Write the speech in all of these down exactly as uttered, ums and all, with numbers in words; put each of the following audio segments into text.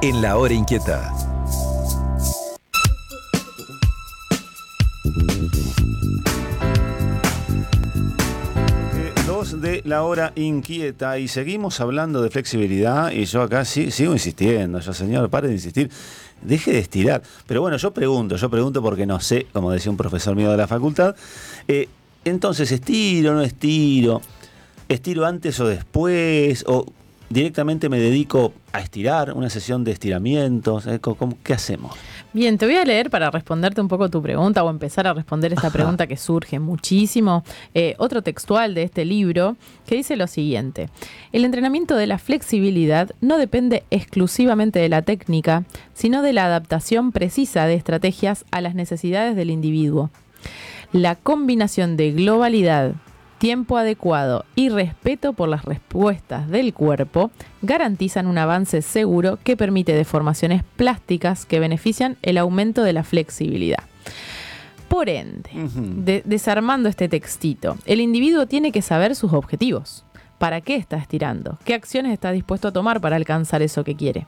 en La Hora Inquieta. De La Hora Inquieta, y seguimos hablando de flexibilidad, y yo acá sí, sigo insistiendo. Yo, señor, pare de insistir, deje de estirar. Pero bueno, yo pregunto, yo pregunto porque no sé, como decía un profesor mío de la facultad, eh, entonces, ¿estiro o no estiro? ¿Estiro antes o después? ¿O directamente me dedico a estirar, una sesión de estiramientos? ¿Eh? ¿Qué hacemos? Bien, te voy a leer para responderte un poco tu pregunta o empezar a responder esta Ajá. pregunta que surge muchísimo. Eh, otro textual de este libro que dice lo siguiente: el entrenamiento de la flexibilidad no depende exclusivamente de la técnica, sino de la adaptación precisa de estrategias a las necesidades del individuo. La combinación de globalidad, tiempo adecuado y respeto por las respuestas del cuerpo garantizan un avance seguro que permite deformaciones plásticas que benefician el aumento de la flexibilidad. Por ende, uh-huh. de- desarmando este textito, el individuo tiene que saber sus objetivos. ¿Para qué está estirando? ¿Qué acciones está dispuesto a tomar para alcanzar eso que quiere?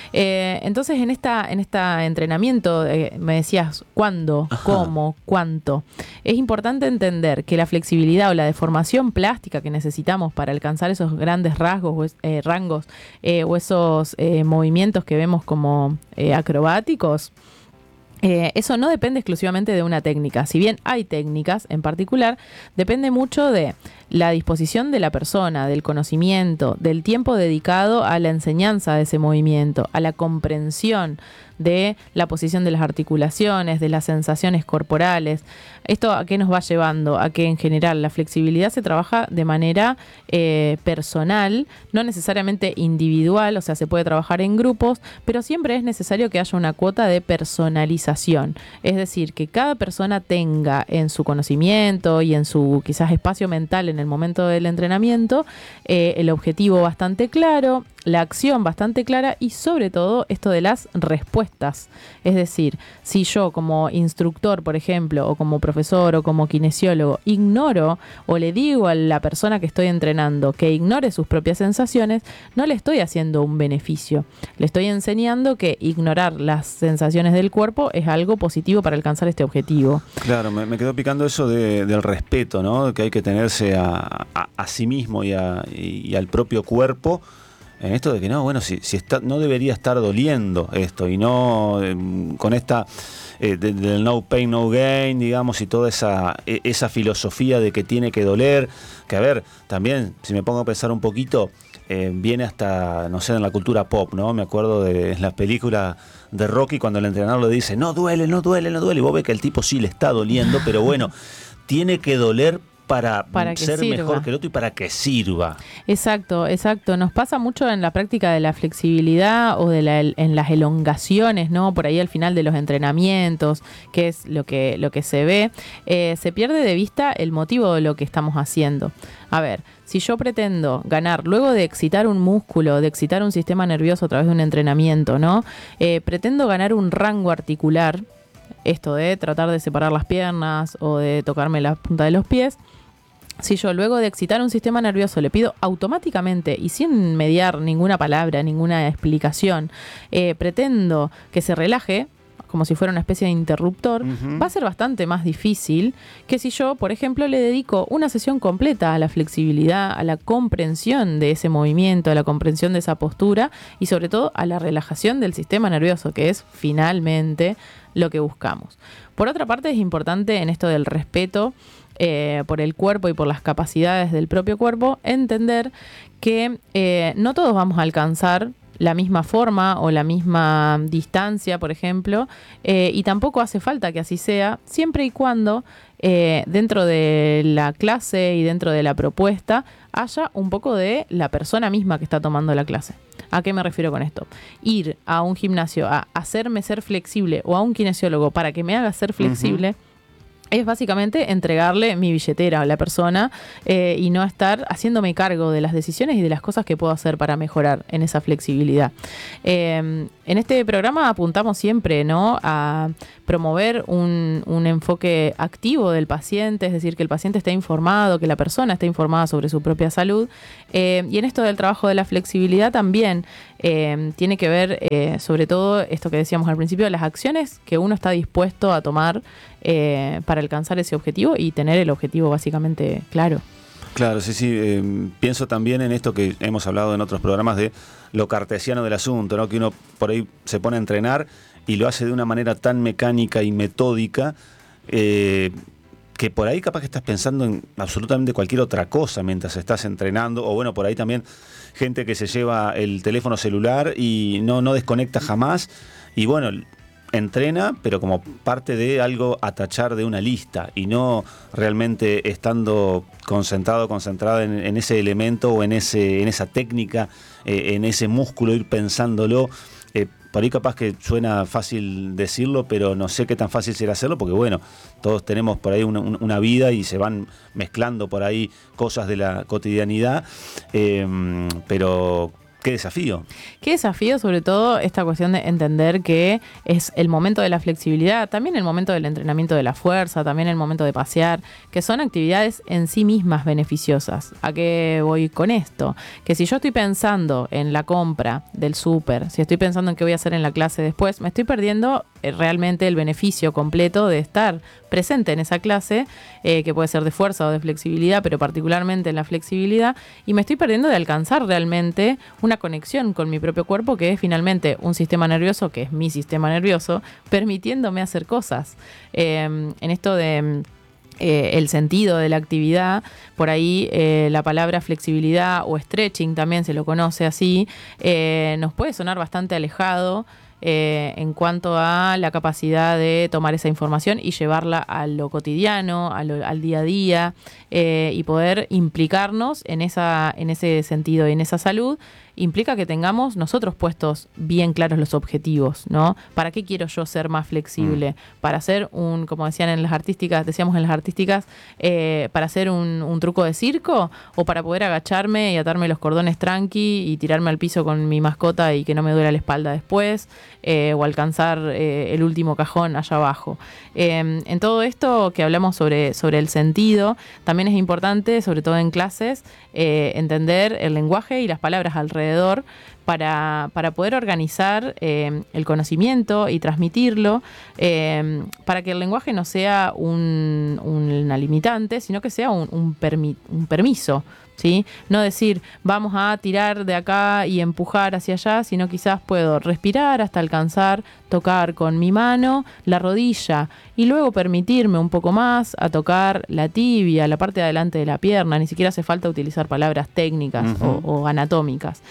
Eh, entonces, en esta en este entrenamiento, eh, me decías cuándo, Ajá. cómo, cuánto. Es importante entender que la flexibilidad o la deformación plástica que necesitamos para alcanzar esos grandes rasgos, eh, rangos eh, o esos eh, movimientos que vemos como eh, acrobáticos, Eh, eso no depende exclusivamente de una técnica. Si bien hay técnicas en particular, depende mucho de la disposición de la persona, del conocimiento, del tiempo dedicado a la enseñanza de ese movimiento, a la comprensión de la posición de las articulaciones, de las sensaciones corporales. ¿Esto a qué nos va llevando? A que en general la flexibilidad se trabaja de manera eh, personal, no necesariamente individual, o sea, se puede trabajar en grupos, pero siempre es necesario que haya una cuota de personalización. Es decir, que cada persona tenga en su conocimiento y en su quizás espacio mental en el momento del entrenamiento eh, el objetivo bastante claro, la acción bastante clara y sobre todo esto de las respuestas. Es decir, si yo como instructor, por ejemplo, o como profesor o como kinesiólogo ignoro o le digo a la persona que estoy entrenando que ignore sus propias sensaciones, no le estoy haciendo un beneficio. Le estoy enseñando que ignorar las sensaciones del cuerpo es algo positivo para alcanzar este objetivo. Claro, me, me quedó picando eso de, del respeto, ¿no? Que hay que tenerse a, a, a sí mismo y, a, y, y al propio cuerpo. En esto de que no, bueno, si, si está, no debería estar doliendo esto y no eh, con esta eh, del de no pain, no gain, digamos, y toda esa, esa filosofía de que tiene que doler, que a ver, también, si me pongo a pensar un poquito, eh, viene hasta, no sé, en la cultura pop, ¿no? Me acuerdo de en la película de Rocky cuando el entrenador le dice, no duele, no duele, no duele, y vos ves que el tipo sí le está doliendo, pero bueno, tiene que doler para, para ser sirva. Mejor que el otro y para que sirva. Exacto, exacto. Nos pasa mucho en la práctica de la flexibilidad o de la, en las elongaciones, ¿no? Por ahí al final de los entrenamientos, que es lo que, lo que se ve, eh, se pierde de vista el motivo de lo que estamos haciendo. A ver, si yo pretendo ganar, luego de excitar un músculo, de excitar un sistema nervioso a través de un entrenamiento, ¿no? Eh, pretendo ganar un rango articular, esto de tratar de separar las piernas o de tocarme la punta de los pies. Si yo luego de excitar un sistema nervioso le pido automáticamente y sin mediar ninguna palabra, ninguna explicación, eh, pretendo que se relaje, como si fuera una especie de interruptor, uh-huh. va a ser bastante más difícil que si yo, por ejemplo, le dedico una sesión completa a la flexibilidad, a la comprensión de ese movimiento, a la comprensión de esa postura y sobre todo a la relajación del sistema nervioso, que es finalmente lo que buscamos. Por otra parte, es importante en esto del respeto eh, por el cuerpo y por las capacidades del propio cuerpo, entender que eh, no todos vamos a alcanzar la misma forma o la misma distancia, por ejemplo, eh, y tampoco hace falta que así sea, siempre y cuando eh, dentro de la clase y dentro de la propuesta haya un poco de la persona misma que está tomando la clase. ¿A qué me refiero con esto? Ir a un gimnasio a hacerme ser flexible o a un kinesiólogo para que me haga ser flexible, uh-huh. es básicamente entregarle mi billetera a la persona eh, y no estar haciéndome cargo de las decisiones y de las cosas que puedo hacer para mejorar en esa flexibilidad. Eh, en este programa apuntamos siempre, ¿no?, a promover un, un enfoque activo del paciente, es decir, que el paciente esté informado, que la persona esté informada sobre su propia salud. Eh, y en esto del trabajo de la flexibilidad también eh, tiene que ver, eh, sobre todo, esto que decíamos al principio, las acciones que uno está dispuesto a tomar eh, para alcanzar ese objetivo y tener el objetivo básicamente claro. Claro, sí, sí. Eh, pienso también en esto que hemos hablado en otros programas de lo cartesiano del asunto, ¿no? Que uno por ahí se pone a entrenar y lo hace de una manera tan mecánica y metódica eh, que por ahí capaz que estás pensando en absolutamente cualquier otra cosa mientras estás entrenando. O bueno, por ahí también gente que se lleva el teléfono celular y no, no desconecta jamás. Y bueno, entrena, pero como parte de algo a tachar de una lista y no realmente estando concentrado, concentrado en, en ese elemento o en ese, en esa técnica, eh, en ese músculo, ir pensándolo. Eh, por ahí capaz que suena fácil decirlo, pero no sé qué tan fácil será hacerlo, porque bueno, todos tenemos por ahí una, una vida y se van mezclando por ahí cosas de la cotidianidad, eh, pero qué desafío. Qué desafío, sobre todo esta cuestión de entender que es el momento de la flexibilidad, también el momento del entrenamiento de la fuerza, también el momento de pasear, que son actividades en sí mismas beneficiosas. ¿A qué voy con esto? Que si yo estoy pensando en la compra del súper, si estoy pensando en qué voy a hacer en la clase después, me estoy perdiendo realmente el beneficio completo de estar presente en esa clase, eh, que puede ser de fuerza o de flexibilidad, pero particularmente en la flexibilidad, y me estoy perdiendo de alcanzar realmente una conexión con mi propio cuerpo, que es finalmente un sistema nervioso, que es mi sistema nervioso, permitiéndome hacer cosas. Eh, en esto de eh, el sentido de la actividad, por ahí eh, la palabra flexibilidad o stretching también se lo conoce así, eh, nos puede sonar bastante alejado Eh, en cuanto a la capacidad de tomar esa información y llevarla a lo cotidiano, a lo, al día a día, eh, y poder implicarnos en, esa, en ese sentido y en esa salud. Implica que tengamos nosotros puestos bien claros los objetivos, ¿no? ¿Para qué quiero yo ser más flexible? Mm. Para hacer un, como decían en las artísticas, decíamos en las artísticas, eh, para hacer un, un truco de circo, o para poder agacharme y atarme los cordones tranqui y tirarme al piso con mi mascota y que no me duela la espalda después, eh, o alcanzar eh, el último cajón allá abajo. Eh, en todo esto que hablamos sobre, sobre el sentido, también es importante, sobre todo en clases, eh, entender el lenguaje y las palabras alrededor para, para poder organizar eh, el conocimiento y transmitirlo, eh, para que el lenguaje no sea un, un, una limitante, sino que sea un, un, permi, un permiso, ¿sí? No decir, vamos a tirar de acá y empujar hacia allá, sino quizás puedo respirar hasta alcanzar, tocar con mi mano la rodilla y luego permitirme un poco más a tocar la tibia, la parte de adelante de la pierna. Ni siquiera hace falta utilizar palabras técnicas uh-huh. o, o anatómicas.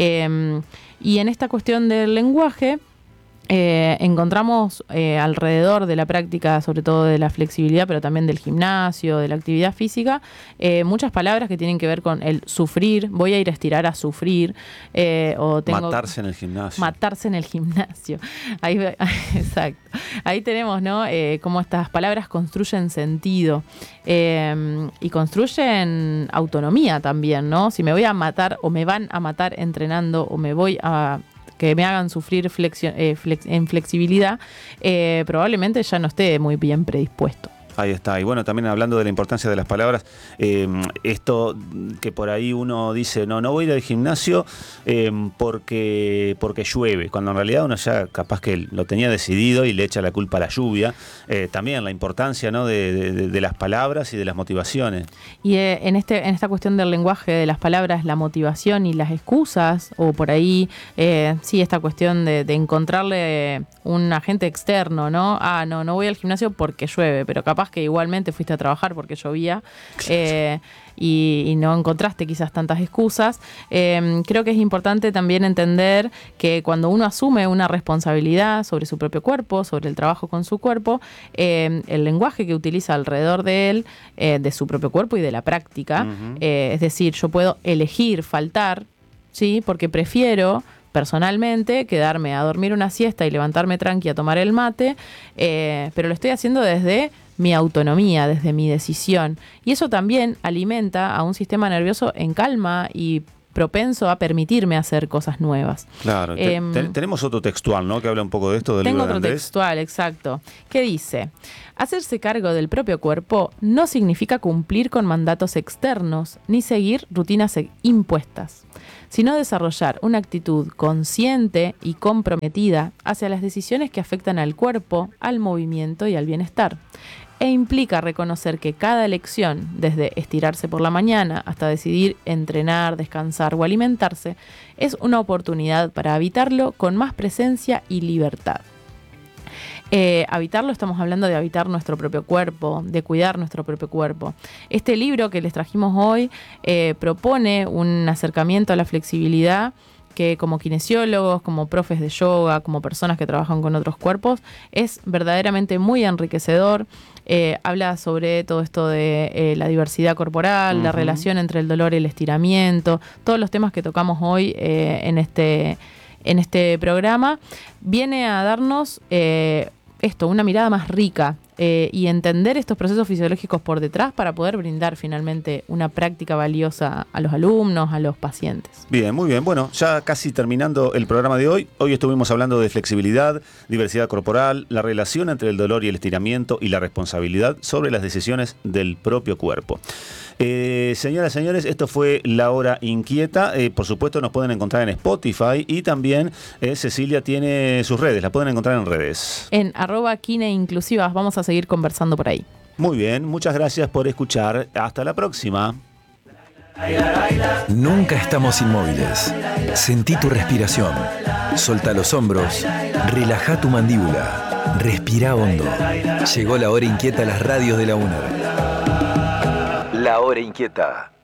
Eh, y en esta cuestión del lenguaje, Eh, encontramos eh, alrededor de la práctica, sobre todo de la flexibilidad, pero también del gimnasio, de la actividad física, eh, muchas palabras que tienen que ver con el sufrir. Voy a ir a estirar a sufrir. Eh, o tengo, matarse en el gimnasio. Matarse en el gimnasio. Ahí, exacto. Ahí tenemos, ¿no? Eh, cómo estas palabras construyen sentido eh, y construyen autonomía también, ¿no? Si me voy a matar o me van a matar entrenando o me voy a que me hagan sufrir flexio, eh, flex, en flexibilidad, eh, probablemente ya no esté muy bien predispuesto. Ahí está. Y bueno, también hablando de la importancia de las palabras, eh, esto que por ahí uno dice, no, no voy a ir al gimnasio eh, porque, porque llueve, cuando en realidad uno ya capaz que lo tenía decidido y le echa la culpa a la lluvia. Eh, también la importancia, ¿no?, de, de, de las palabras y de las motivaciones. Y eh, en, este, en esta cuestión del lenguaje, de las palabras, la motivación y las excusas, o por ahí, eh, sí, esta cuestión de, de encontrarle un agente externo, ¿no? Ah, no, no voy al gimnasio porque llueve, pero capaz que igualmente fuiste a trabajar porque llovía, eh, y, y no encontraste quizás tantas excusas. Eh, creo que es importante también entender que cuando uno asume una responsabilidad sobre su propio cuerpo, sobre el trabajo con su cuerpo, eh, el lenguaje que utiliza alrededor de él, eh, de su propio cuerpo y de la práctica, uh-huh. eh, es decir, yo puedo elegir faltar, ¿sí?, porque prefiero personalmente quedarme a dormir una siesta y levantarme tranqui a tomar el mate, eh, pero lo estoy haciendo desde mi autonomía, desde mi decisión. Y eso también alimenta a un sistema nervioso en calma y propenso a permitirme hacer cosas nuevas. Claro. Eh, te, te, tenemos otro textual, ¿no? Que habla un poco de esto del Tengo libro de otro Andrés. textual, exacto. Que dice: hacerse cargo del propio cuerpo no significa cumplir con mandatos externos ni seguir rutinas impuestas, sino desarrollar una actitud consciente y comprometida hacia las decisiones que afectan al cuerpo, al movimiento y al bienestar. E implica reconocer que cada elección, desde estirarse por la mañana hasta decidir entrenar, descansar o alimentarse, es una oportunidad para habitarlo con más presencia y libertad. Eh, habitarlo, estamos hablando de habitar nuestro propio cuerpo, de cuidar nuestro propio cuerpo. Este libro que les trajimos hoy eh, propone un acercamiento a la flexibilidad que, como kinesiólogos, como profes de yoga, como personas que trabajan con otros cuerpos, es verdaderamente muy enriquecedor. Eh, habla sobre todo esto de eh, la diversidad corporal, uh-huh. la relación entre el dolor y el estiramiento, todos los temas que tocamos hoy eh, en este en este programa. Viene a darnos eh, esto, una mirada más rica eh, y entender estos procesos fisiológicos por detrás para poder brindar finalmente una práctica valiosa a los alumnos, a los pacientes. Bien, muy bien. Bueno, ya casi terminando el programa de hoy. Hoy estuvimos hablando de flexibilidad, diversidad corporal, la relación entre el dolor y el estiramiento y la responsabilidad sobre las decisiones del propio cuerpo. Eh, señoras y señores, esto fue La Hora Inquieta. Eh, por supuesto nos pueden encontrar en Spotify y también eh, Cecilia tiene sus redes, la pueden encontrar en redes. En arroba Kine Inclusivas, vamos a seguir conversando por ahí. Muy bien, muchas gracias por escuchar. Hasta la próxima. Nunca estamos inmóviles. Sentí tu respiración. Solta los hombros. Relaja tu mandíbula. Respira hondo. Llegó La Hora Inquieta a las radios de la UNER. La Hora Inquieta.